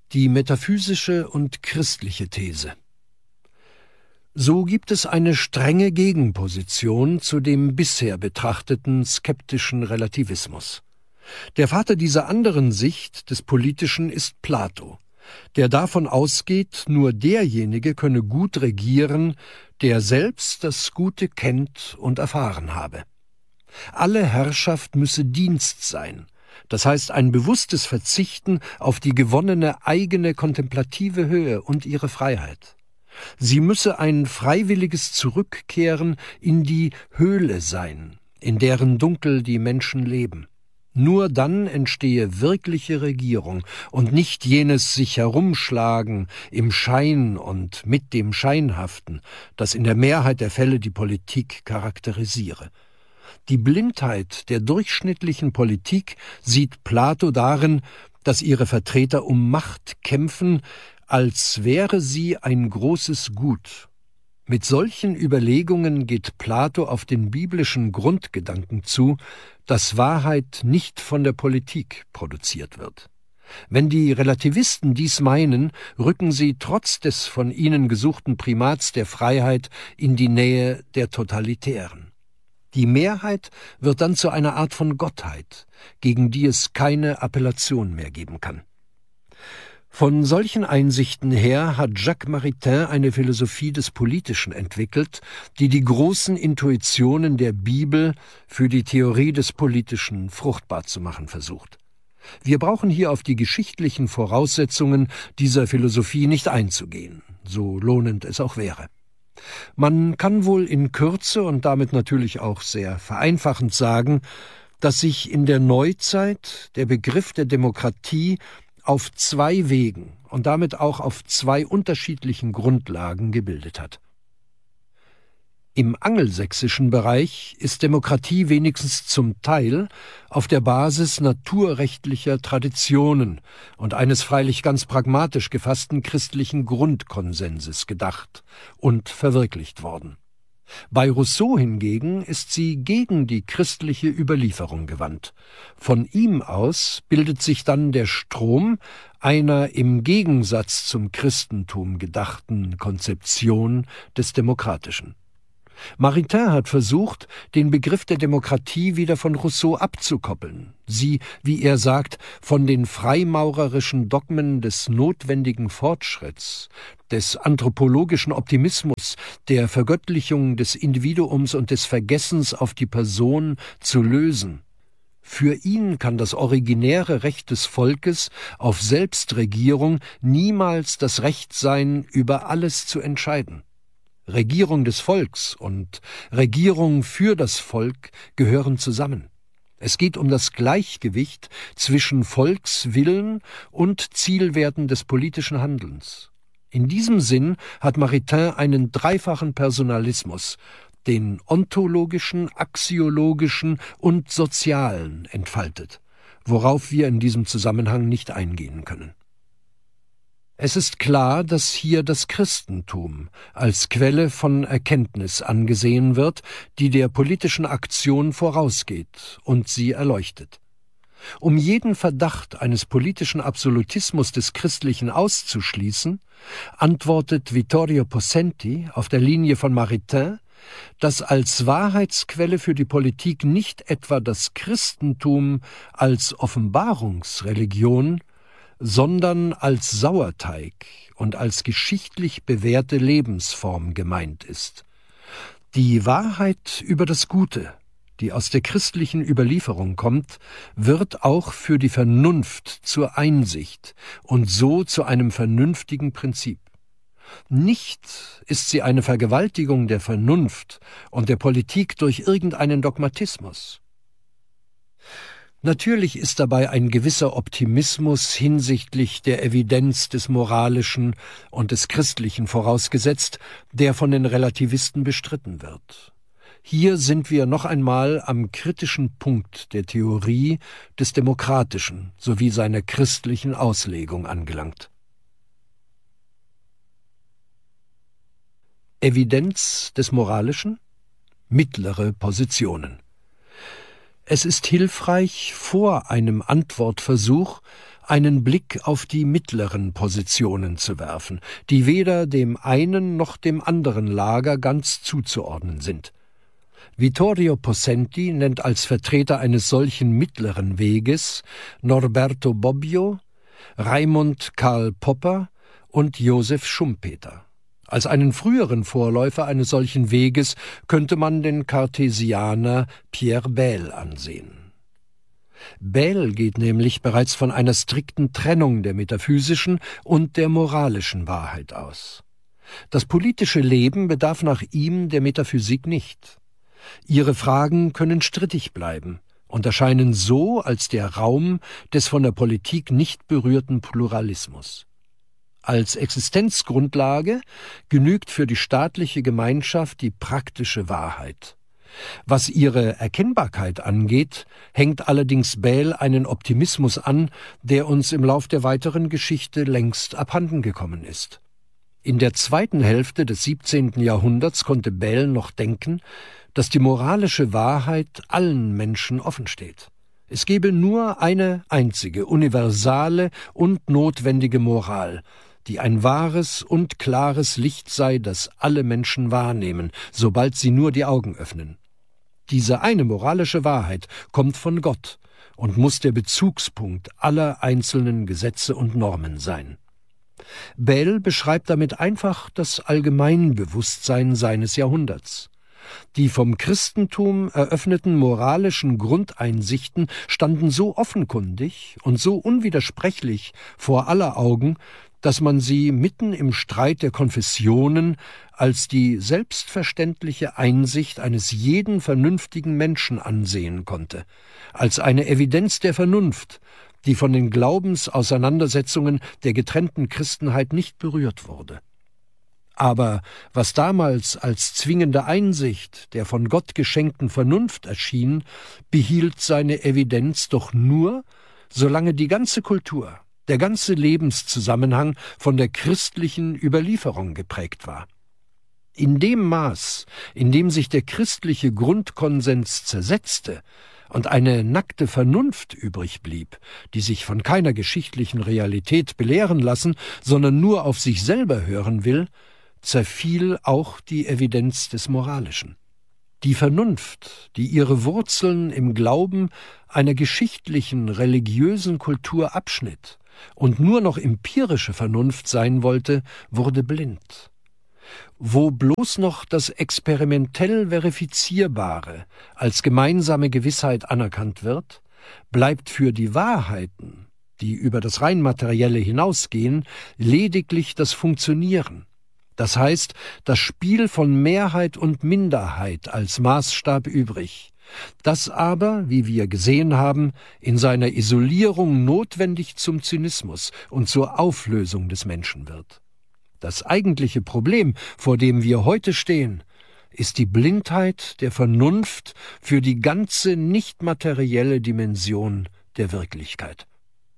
Die metaphysische und christliche These. So gibt es eine strenge Gegenposition zu dem bisher betrachteten skeptischen Relativismus. Der Vater dieser anderen Sicht des Politischen ist Plato, der davon ausgeht, nur derjenige könne gut regieren, der selbst das Gute kennt und erfahren habe. Alle Herrschaft müsse Dienst sein, das heißt ein bewusstes Verzichten auf die gewonnene eigene kontemplative Höhe und ihre Freiheit. Sie müsse ein freiwilliges Zurückkehren in die Höhle sein, in deren Dunkel die Menschen leben. Nur dann entstehe wirkliche Regierung und nicht jenes sich herumschlagen im Schein und mit dem Scheinhaften, das in der Mehrheit der Fälle die Politik charakterisiere. Die Blindheit der durchschnittlichen Politik sieht Plato darin, dass ihre Vertreter um Macht kämpfen, als wäre sie ein großes Gut. Mit solchen Überlegungen geht Plato auf den biblischen Grundgedanken zu, dass Wahrheit nicht von der Politik produziert wird. Wenn die Relativisten dies meinen, rücken sie trotz des von ihnen gesuchten Primats der Freiheit in die Nähe der Totalitären. Die Mehrheit wird dann zu einer Art von Gottheit, gegen die es keine Appellation mehr geben kann. Von solchen Einsichten her hat Jacques Maritain eine Philosophie des Politischen entwickelt, die die großen Intuitionen der Bibel für die Theorie des Politischen fruchtbar zu machen versucht. Wir brauchen hier auf die geschichtlichen Voraussetzungen dieser Philosophie nicht einzugehen, so lohnend es auch wäre. Man kann wohl in Kürze und damit natürlich auch sehr vereinfachend sagen, dass sich in der Neuzeit der Begriff der Demokratie auf zwei Wegen und damit auch auf zwei unterschiedlichen Grundlagen gebildet hat. Im angelsächsischen Bereich ist Demokratie wenigstens zum Teil auf der Basis naturrechtlicher Traditionen und eines freilich ganz pragmatisch gefassten christlichen Grundkonsenses gedacht und verwirklicht worden. Bei Rousseau hingegen ist sie gegen die christliche Überlieferung gewandt. Von ihm aus bildet sich dann der Strom einer im Gegensatz zum Christentum gedachten Konzeption des Demokratischen. Maritain hat versucht, den Begriff der Demokratie wieder von Rousseau abzukoppeln, sie, wie er sagt, von den freimaurerischen Dogmen des notwendigen Fortschritts, des anthropologischen Optimismus, der Vergöttlichung des Individuums und des Vergessens auf die Person zu lösen. Für ihn kann das originäre Recht des Volkes auf Selbstregierung niemals das Recht sein, über alles zu entscheiden. Regierung des Volks und Regierung für das Volk gehören zusammen. Es geht um das Gleichgewicht zwischen Volkswillen und Zielwerten des politischen Handelns. In diesem Sinn hat Maritain einen dreifachen Personalismus, den ontologischen, axiologischen und sozialen, entfaltet, worauf wir in diesem Zusammenhang nicht eingehen können. Es ist klar, dass hier das Christentum als Quelle von Erkenntnis angesehen wird, die der politischen Aktion vorausgeht und sie erleuchtet. Um jeden Verdacht eines politischen Absolutismus des Christlichen auszuschließen, antwortet Vittorio Possenti auf der Linie von Maritain, dass als Wahrheitsquelle für die Politik nicht etwa das Christentum als Offenbarungsreligion, sondern als Sauerteig und als geschichtlich bewährte Lebensform gemeint ist. Die Wahrheit über das Gute, die aus der christlichen Überlieferung kommt, wird auch für die Vernunft zur Einsicht und so zu einem vernünftigen Prinzip. Nicht ist sie eine Vergewaltigung der Vernunft und der Politik durch irgendeinen Dogmatismus. Natürlich ist dabei ein gewisser Optimismus hinsichtlich der Evidenz des Moralischen und des Christlichen vorausgesetzt, der von den Relativisten bestritten wird. Hier sind wir noch einmal am kritischen Punkt der Theorie des Demokratischen sowie seiner christlichen Auslegung angelangt. Evidenz des Moralischen? Mittlere Positionen. Es ist hilfreich, vor einem Antwortversuch einen Blick auf die mittleren Positionen zu werfen, die weder dem einen noch dem anderen Lager ganz zuzuordnen sind. Vittorio Possenti nennt als Vertreter eines solchen mittleren Weges Norberto Bobbio, Raimund Karl Popper und Josef Schumpeter. Als einen früheren Vorläufer eines solchen Weges könnte man den Cartesianer Pierre Bayle ansehen. Bayle geht nämlich bereits von einer strikten Trennung der metaphysischen und der moralischen Wahrheit aus. Das politische Leben bedarf nach ihm der Metaphysik nicht. Ihre Fragen können strittig bleiben und erscheinen so als der Raum des von der Politik nicht berührten Pluralismus. Als Existenzgrundlage genügt für die staatliche Gemeinschaft die praktische Wahrheit. Was ihre Erkennbarkeit angeht, hängt allerdings Bayle einen Optimismus an, der uns im Lauf der weiteren Geschichte längst abhanden gekommen ist. In der zweiten Hälfte des 17. Jahrhunderts konnte Bayle noch denken, dass die moralische Wahrheit allen Menschen offen steht. Es gebe nur eine einzige, universale und notwendige Moral, die ein wahres und klares Licht sei, das alle Menschen wahrnehmen, sobald sie nur die Augen öffnen. Diese eine moralische Wahrheit kommt von Gott und muss der Bezugspunkt aller einzelnen Gesetze und Normen sein. Bayle beschreibt damit einfach das Allgemeinbewusstsein seines Jahrhunderts. Die vom Christentum eröffneten moralischen Grundeinsichten standen so offenkundig und so unwidersprechlich vor aller Augen, dass man sie mitten im Streit der Konfessionen als die selbstverständliche Einsicht eines jeden vernünftigen Menschen ansehen konnte, als eine Evidenz der Vernunft, die von den Glaubensauseinandersetzungen der getrennten Christenheit nicht berührt wurde. Aber was damals als zwingende Einsicht der von Gott geschenkten Vernunft erschien, behielt seine Evidenz doch nur, solange die ganze Kultur, der ganze Lebenszusammenhang von der christlichen Überlieferung geprägt war. In dem Maß, in dem sich der christliche Grundkonsens zersetzte und eine nackte Vernunft übrig blieb, die sich von keiner geschichtlichen Realität belehren lassen, sondern nur auf sich selber hören will, zerfiel auch die Evidenz des Moralischen. Die Vernunft, die ihre Wurzeln im Glauben einer geschichtlichen, religiösen Kultur abschnitt und nur noch empirische Vernunft sein wollte, wurde blind. Wo bloß noch das experimentell Verifizierbare als gemeinsame Gewissheit anerkannt wird, bleibt für die Wahrheiten, die über das rein Materielle hinausgehen, lediglich das Funktionieren. Das heißt, das Spiel von Mehrheit und Minderheit als Maßstab übrig, das aber, wie wir gesehen haben, in seiner Isolierung notwendig zum Zynismus und zur Auflösung des Menschen wird. Das eigentliche Problem, vor dem wir heute stehen, ist die Blindheit der Vernunft für die ganze nicht materielle Dimension der Wirklichkeit.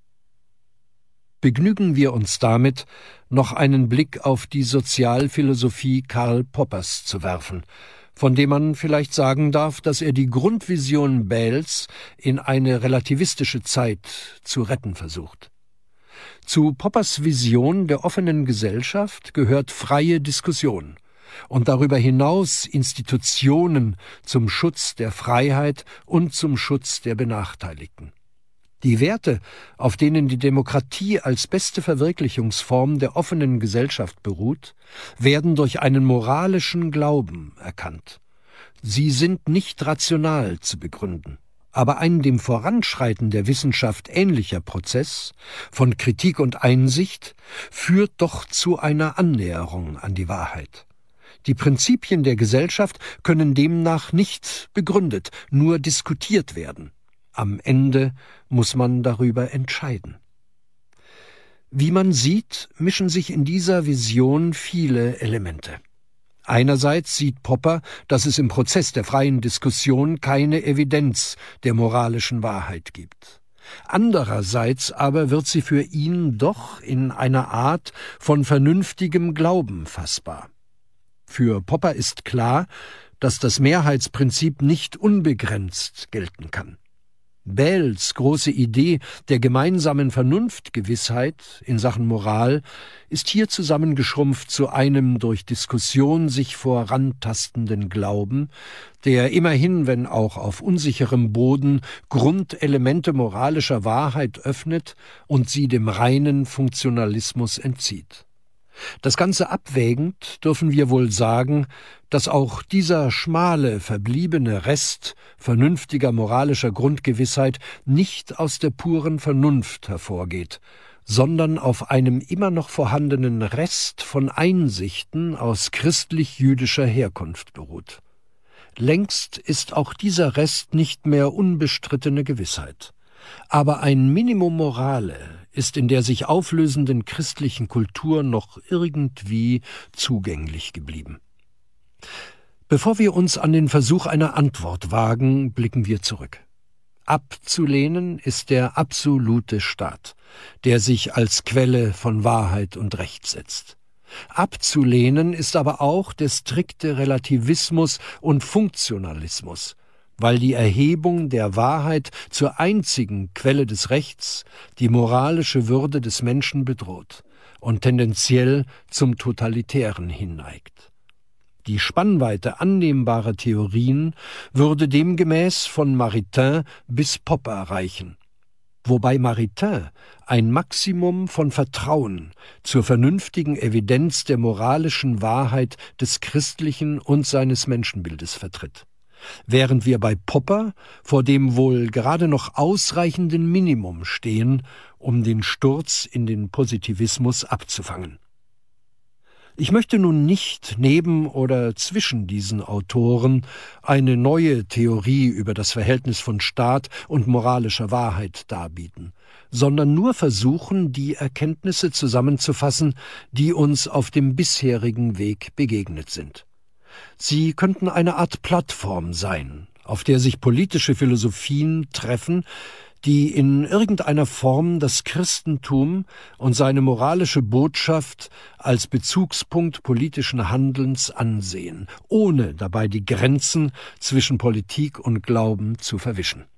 Begnügen wir uns damit, noch einen Blick auf die Sozialphilosophie Karl Poppers zu werfen, von dem man vielleicht sagen darf, dass er die Grundvision Bayles in eine relativistische Zeit zu retten versucht. Zu Poppers Vision der offenen Gesellschaft gehört freie Diskussion und darüber hinaus Institutionen zum Schutz der Freiheit und zum Schutz der Benachteiligten. Die Werte, auf denen die Demokratie als beste Verwirklichungsform der offenen Gesellschaft beruht, werden durch einen moralischen Glauben erkannt. Sie sind nicht rational zu begründen. Aber ein dem Voranschreiten der Wissenschaft ähnlicher Prozess von Kritik und Einsicht führt doch zu einer Annäherung an die Wahrheit. Die Prinzipien der Gesellschaft können demnach nicht begründet, nur diskutiert werden. Am Ende muss man darüber entscheiden. Wie man sieht, mischen sich in dieser Vision viele Elemente. Einerseits sieht Popper, dass es im Prozess der freien Diskussion keine Evidenz der moralischen Wahrheit gibt. Andererseits aber wird sie für ihn doch in einer Art von vernünftigem Glauben fassbar. Für Popper ist klar, dass das Mehrheitsprinzip nicht unbegrenzt gelten kann. Bähls große Idee der gemeinsamen Vernunftgewissheit in Sachen Moral ist hier zusammengeschrumpft zu einem durch Diskussion sich vorantastenden Glauben, der immerhin, wenn auch auf unsicherem Boden, Grundelemente moralischer Wahrheit öffnet und sie dem reinen Funktionalismus entzieht. Das Ganze abwägend dürfen wir wohl sagen, dass auch dieser schmale, verbliebene Rest vernünftiger moralischer Grundgewissheit nicht aus der puren Vernunft hervorgeht, sondern auf einem immer noch vorhandenen Rest von Einsichten aus christlich-jüdischer Herkunft beruht. Längst ist auch dieser Rest nicht mehr unbestrittene Gewissheit. Aber ein Minimum Morale ist in der sich auflösenden christlichen Kultur noch irgendwie zugänglich geblieben. Bevor wir uns an den Versuch einer Antwort wagen, blicken wir zurück. Abzulehnen ist der absolute Staat, der sich als Quelle von Wahrheit und Recht setzt. Abzulehnen ist aber auch der strikte Relativismus und Funktionalismus, weil die Erhebung der Wahrheit zur einzigen Quelle des Rechts die moralische Würde des Menschen bedroht und tendenziell zum Totalitären hinneigt. Die Spannweite annehmbarer Theorien würde demgemäß von Maritain bis Popper reichen, wobei Maritain ein Maximum von Vertrauen zur vernünftigen Evidenz der moralischen Wahrheit des christlichen und seines Menschenbildes vertritt, während wir bei Popper vor dem wohl gerade noch ausreichenden Minimum stehen, um den Sturz in den Positivismus abzufangen. Ich möchte nun nicht neben oder zwischen diesen Autoren eine neue Theorie über das Verhältnis von Staat und moralischer Wahrheit darbieten, sondern nur versuchen, die Erkenntnisse zusammenzufassen, die uns auf dem bisherigen Weg begegnet sind. Sie könnten eine Art Plattform sein, auf der sich politische Philosophien treffen, die in irgendeiner Form das Christentum und seine moralische Botschaft als Bezugspunkt politischen Handelns ansehen, ohne dabei die Grenzen zwischen Politik und Glauben zu verwischen.